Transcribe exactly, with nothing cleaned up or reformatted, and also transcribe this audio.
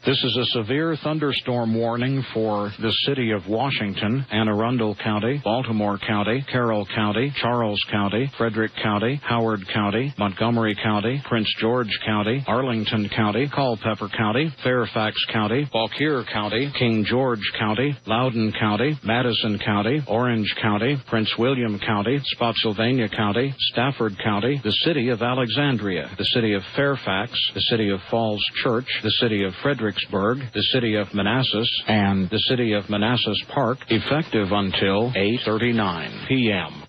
This is a severe thunderstorm warning for the city of Washington, Anne Arundel County, Baltimore County, Carroll County, Charles County, Frederick County, Howard County, Montgomery County, Prince George County, Arlington County, Culpeper County, Fairfax County, Fauquier County, King George County, Loudoun County, Madison County, Orange County, Prince William County, Spotsylvania County, Stafford County, the city of Alexandria, the city of Fairfax, the city of Falls Church, the city of Fredericksburg, the city of Manassas, and the city of Manassas Park, effective until eight thirty-nine p m